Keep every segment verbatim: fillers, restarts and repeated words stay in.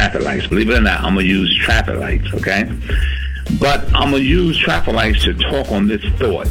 traffic lights. Believe it or not, I'm going to use traffic lights, okay? But I'm going to use traffic lights to talk on this thought.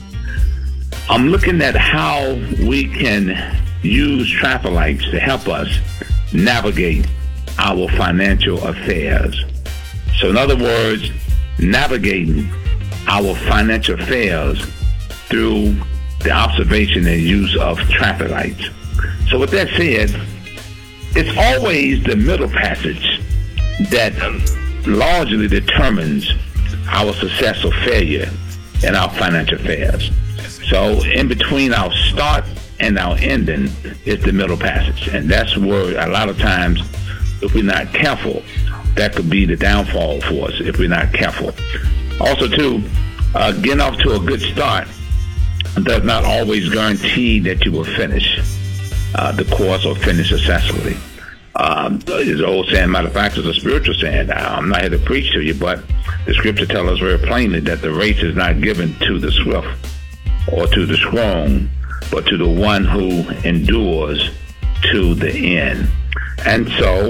I'm looking at how we can use traffic lights to help us navigate our financial affairs. So in other words, navigating our financial affairs through the observation and use of traffic lights. So with that said, it's always the middle passage that largely determines our success or failure in our financial affairs. So in between our start and our ending is the middle passage. And that's where a lot of times, if we're not careful, that could be the downfall for us if we're not careful. Also, too, uh, getting off to a good start does not always guarantee that you will finish uh, the course or finish successfully. Um, there's an old saying, matter of fact, it's a spiritual saying. I'm not here to preach to you, but the scripture tells us very plainly that the race is not given to the swift or to the strong, but to the one who endures to the end. And so,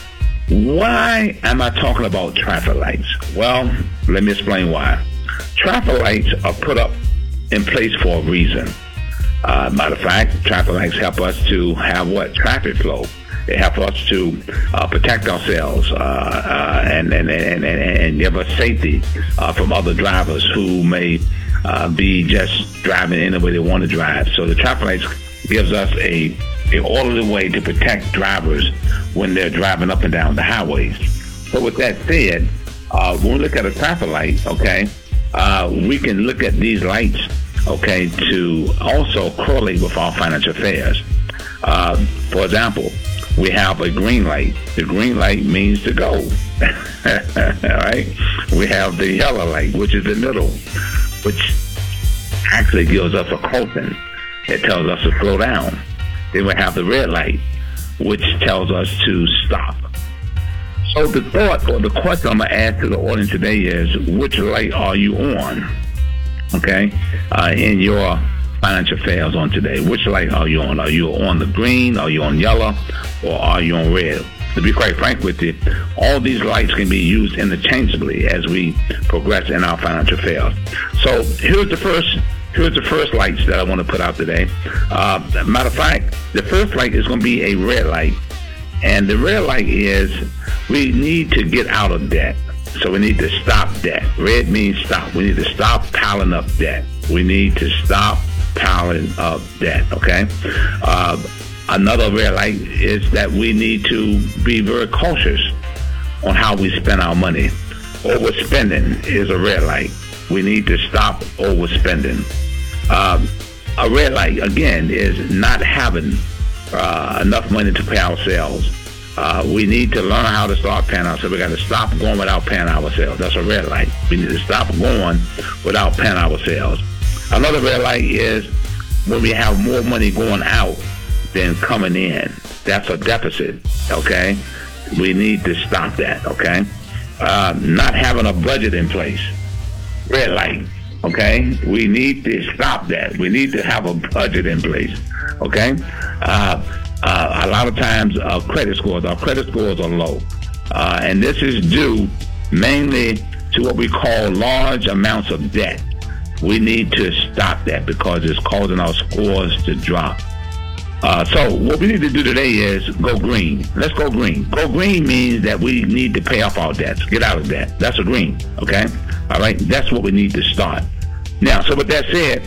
why am I talking about traffic lights? Well, let me explain why. Traffic lights are put up in place for a reason. Uh, matter of fact, traffic lights help us to have what? Traffic flow. They help us to uh, protect ourselves uh, uh, and, and, and, and, and give us safety uh, from other drivers who may uh, be just driving any way they want to drive. So the traffic lights gives us a, a orderly way to protect drivers when they're driving up and down the highways. So with that said, uh, when we look at a traffic light, okay, uh, we can look at these lights, okay, to also correlate with our financial affairs. Uh, for example, we have a green light. The green light means to go. All right. We have the yellow light, which is the middle, which actually gives us a caution. It tells us to slow down. Then we have the red light, which tells us to stop. So the thought or the question I'm going to ask to the audience today is, which light are you on? Okay, uh, in your financial affairs on today. Which light are you on? Are you on the green? Are you on yellow? Or are you on red? To be quite frank with you, all these lights can be used interchangeably as we progress in our financial affairs. So here's the first here's the first lights that I want to put out today. Uh, matter of fact, the first light is going to be a red light. And the red light is we need to get out of debt. So we need to stop debt. Red means stop. We need to stop piling up debt. We need to stop piling up debt, okay? Uh, another red light is that we need to be very cautious on how we spend our money. Overspending is a red light. We need to stop overspending. Um, a red light, again, is not having uh, enough money to pay ourselves. Uh, we need to learn how to start paying ourselves. We got to stop going without paying ourselves. That's a red light. We need to stop going without paying ourselves. Another red light is when we have more money going out than coming in. That's a deficit, okay? We need to stop that, okay? Uh, not having a budget in place. Red light, okay? We need to stop that. We need to have a budget in place, okay? Uh, uh, a lot of times our credit scores, our credit scores are low. Uh, and this is due mainly to what we call large amounts of debt. We need to stop that because it's causing our scores to drop. Uh, so what we need to do today is go green. Let's go green. Go green means that we need to pay off our debts. Get out of debt. That's a green, okay? All right? That's what we need to start. Now, so with that said,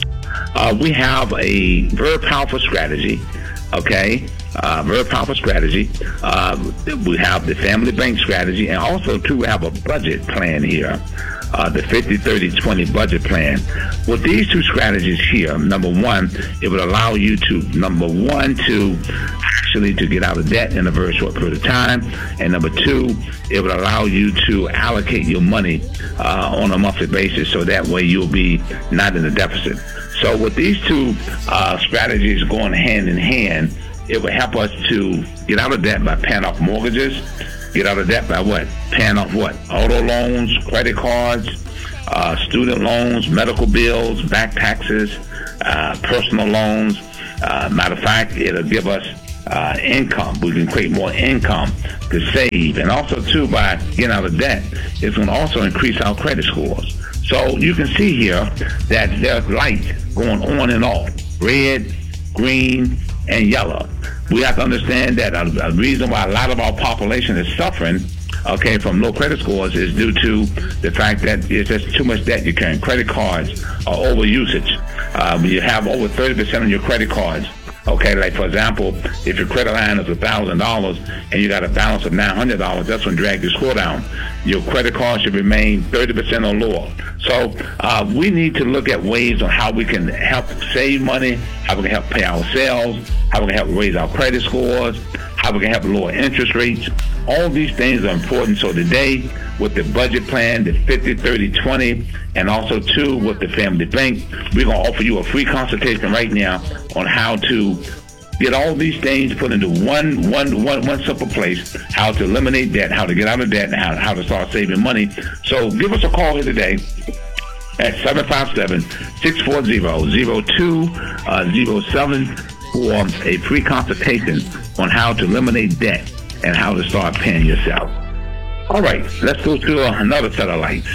uh, we have a very powerful strategy, okay? Uh, very powerful strategy. Uh, we have the family bank strategy, and also, too, we have a budget plan here. Uh, the fifty thirty twenty budget plan. With these two strategies here, number one, it would allow you to, number one, to actually to get out of debt in a very short period of time. And number two, it would allow you to allocate your money uh, on a monthly basis so that way you'll be not in a deficit. So with these two uh, strategies going hand in hand, it would help us to get out of debt by paying off mortgages. Get out of debt by what? Paying off what? Auto loans, credit cards, uh, student loans, medical bills, back taxes, uh, personal loans. Uh, matter of fact, it'll give us uh, income. We can create more income to save. And also, too, by getting out of debt, it's going to also increase our credit scores. So you can see here that there's light going on and off, red, green, and yellow. We have to understand that a, a reason why a lot of our population is suffering, okay, from low credit scores is due to the fact that it's just too much debt you're carrying. Credit cards are over usage. Uh, you have over thirty percent of your credit cards. Okay, like for example, if your credit line is one thousand dollars and you got a balance of nine hundred dollars, that's going to drag your score down. Your credit card should remain thirty percent or lower. So uh, we need to look at ways on how we can help save money, how we can help pay ourselves, how we can help raise our credit scores, how we can help lower interest rates. All these things are important. So today, with the budget plan, the fifty, thirty, twenty, and also too with the Family Bank, we're going to offer you a free consultation right now on how to get all these things put into one, one, one, one simple place, how to eliminate debt, how to get out of debt, and how, how to start saving money. So give us a call here today at seven five seven, six four zero, zero two zero seven for a free consultation on how to eliminate debt and how to start paying yourself. All right, let's go to another set of lights.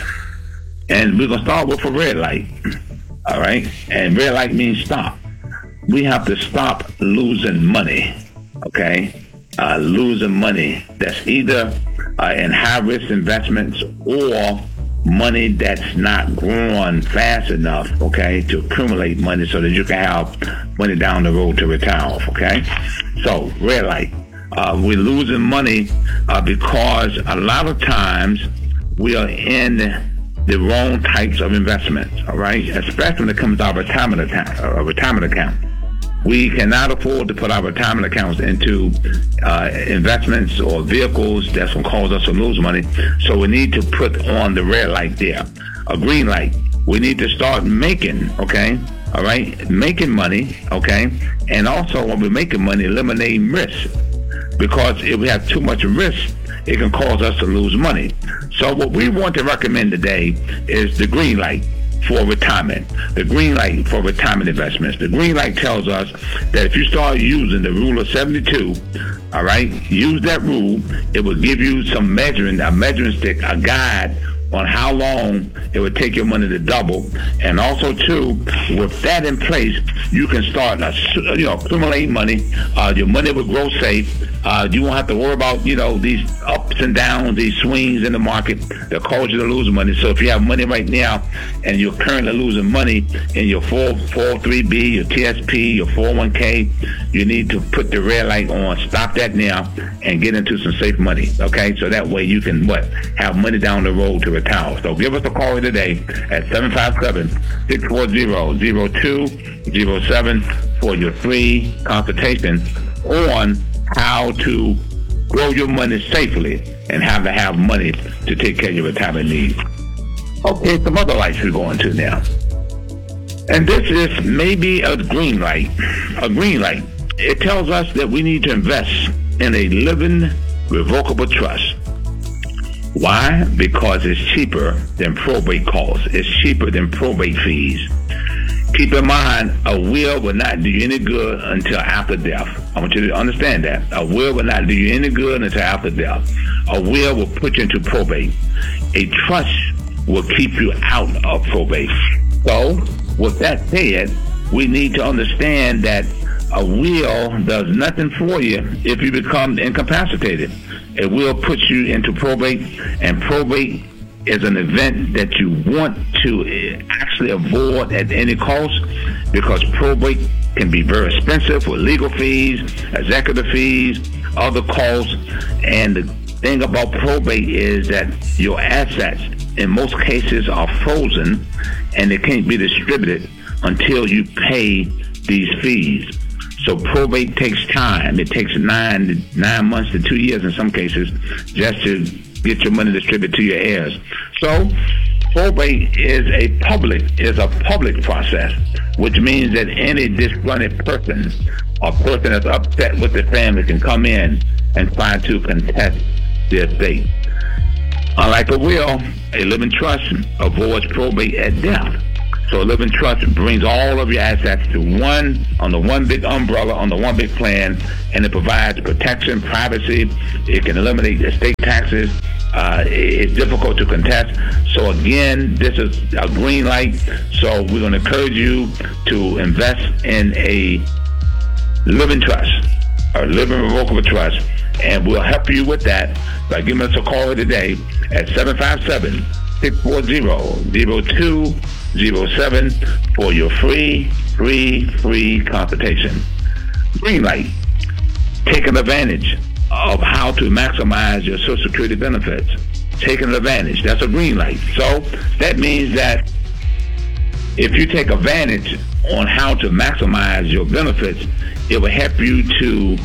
And we're going to start with a red light. All right, and red light means stop. We have to stop losing money, okay? Uh, losing money that's either uh, in high-risk investments or money that's not growing fast enough, okay, to accumulate money so that you can have money down the road to retire off, okay? So, red light. Uh, we're losing money uh, because a lot of times we are in the wrong types of investments, all right? Especially when it comes to our retirement account. Uh, retirement account. We cannot afford to put our retirement accounts into uh, investments or vehicles that's going to cause us to lose money. So we need to put on the red light there, a green light. We need to start making, okay, all right, making money, okay, and also when we're making money, eliminating risk. Because if we have too much risk, it can cause us to lose money. So what we want to recommend today is the green light for retirement, the green light for retirement investments. The green light tells us that if you start using the rule of seventy-two, all right, use that rule, it will give you some measuring, a measuring stick, a guide on how long it would take your money to double. And also, too, with that in place, you can start, uh, you know, accumulate money. Uh, your money will grow safe. Uh, you won't have to worry about, you know, these ups and downs, these swings in the market that cause you to lose money. So if you have money right now and you're currently losing money in your four oh three B, your T S P, your four oh one K, you need to put the red light on, stop that now, and get into some safe money, okay? So that way you can, what, have money down the road to retire. So give us a call today at seven five seven, six four zero, zero two zero seven for your free consultation on how to grow your money safely and how to have money to take care of your retirement needs. Okay, some other lights we're going to now. And this is maybe a green light. A green light. It tells us that we need to invest in a living revocable trust. Why? Because it's cheaper than probate costs. It's cheaper than probate fees. Keep in mind, a will will not do you any good until after death. I want you to understand that. A will will not do you any good until after death. A will will put you into probate. A trust will keep you out of probate. So, with that said, we need to understand that a will does nothing for you if you become incapacitated. It will put you into probate, and probate is an event that you want to actually avoid at any cost, because probate can be very expensive with legal fees, executive fees, other costs. And the thing about probate is that your assets in most cases are frozen and they can't be distributed until you pay these fees. So probate takes time. It takes nine nine months to two years in some cases just to get your money distributed to your heirs. So probate is a public is a public process, which means that any disgruntled person or person that's upset with the family can come in and try to contest their estate. Unlike a will, a living trust avoids probate at death. So a living trust brings all of your assets to one, on the one big umbrella, on the one big plan, and it provides protection, privacy. It can eliminate estate taxes. Uh, it's difficult to contest. So again, this is a green light. So we're going to encourage you to invest in a living trust, a living revocable trust, and we'll help you with that by giving us a call today at seven five seven, six four zero, zero two zero seven for your free, free, free consultation. Green light, taking advantage of how to maximize your Social Security benefits. Taking advantage, that's a green light. So that means that if you take advantage on how to maximize your benefits, it will help you to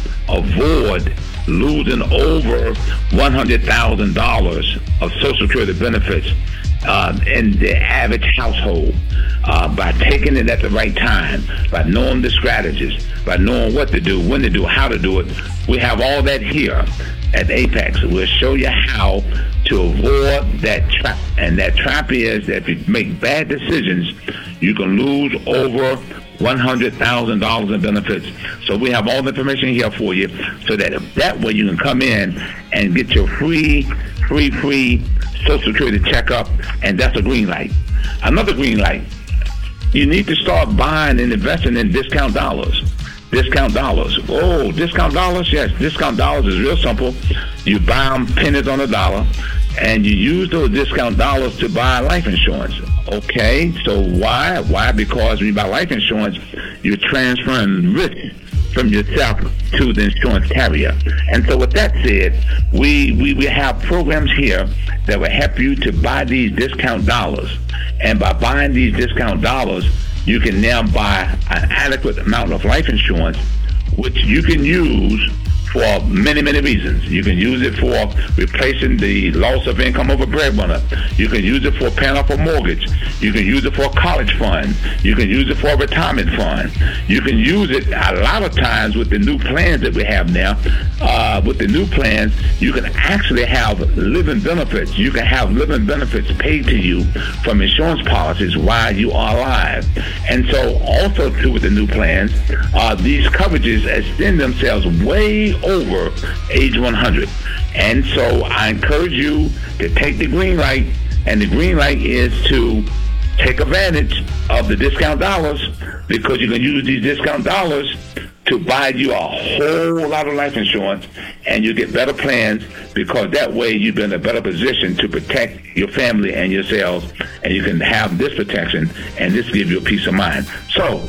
avoid losing over one hundred thousand dollars of Social Security benefits uh, in the average household uh, by taking it at the right time, by knowing the strategies, by knowing what to do, when to do, how to do it. We have all that here at Apex. We'll show you how to avoid that trap. And that trap is that if you make bad decisions, you can lose over one hundred thousand dollars in benefits. So we have all the information here for you, so that that way you can come in and get your free, free, free Social Security checkup, and that's a green light. Another green light, you need to start buying and investing in discount dollars. Discount dollars. Oh, discount dollars? Yes, discount dollars is real simple. You buy them pennies on a dollar, and you use those discount dollars to buy life insurance. Okay, so why? Why? Because when you buy life insurance, you're transferring risk from yourself to the insurance carrier. And so with that said, we, we, we have programs here that will help you to buy these discount dollars. And by buying these discount dollars, you can now buy an adequate amount of life insurance, which you can use for many, many reasons. You can use it for replacing the loss of income of a breadwinner. You can use it for paying off a mortgage. You can use it for a college fund. You can use it for a retirement fund. You can use it a lot of times with the new plans that we have now. Uh, with the new plans, you can actually have living benefits. You can have living benefits paid to you from insurance policies while you are alive. And so also too with the new plans, uh, these coverages extend themselves way over age one hundred. And so I encourage you to take the green light, and the green light is to take advantage of the discount dollars, because you can use these discount dollars to buy you a whole lot of life insurance, and you get better plans, because that way you've been in a better position to protect your family and yourselves, and you can have this protection, and this gives you a peace of mind. So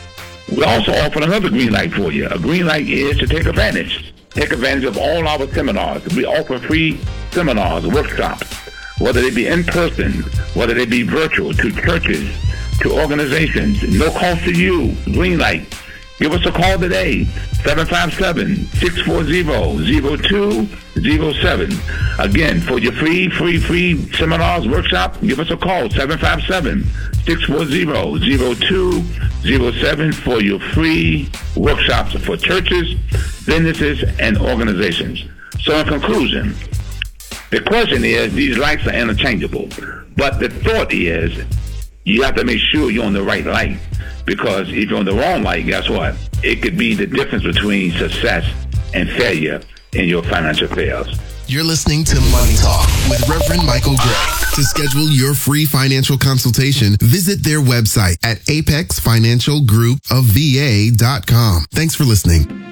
we also offer another green light for you. A green light is to take advantage. Take advantage of all our seminars. We offer free seminars, workshops, whether they be in person, whether they be virtual, to churches, to organizations. No cost to you. Green light. Give us a call today, seven five seven, six four zero, zero two zero seven. Again, for your free, free, free seminars, workshop, give us a call, seven five seven, six four zero, zero two zero seven for your free workshops for churches, businesses, and organizations. So in conclusion, the question is, these lights are interchangeable, but the thought is, you have to make sure you're on the right light, because if you're on the wrong light, guess what? It could be the difference between success and failure in your financial affairs. You're listening to Money Talk with Reverend Michael Gray. To schedule your free financial consultation, visit their website at apex financial group of v a dot com. Thanks for listening.